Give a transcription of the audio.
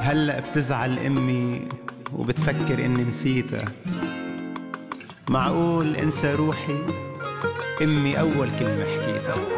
هلأ بتزعل أمي وبتفكر إني نسيتها. معقول انسى روحي؟ أمي أول كلمة حكيتها.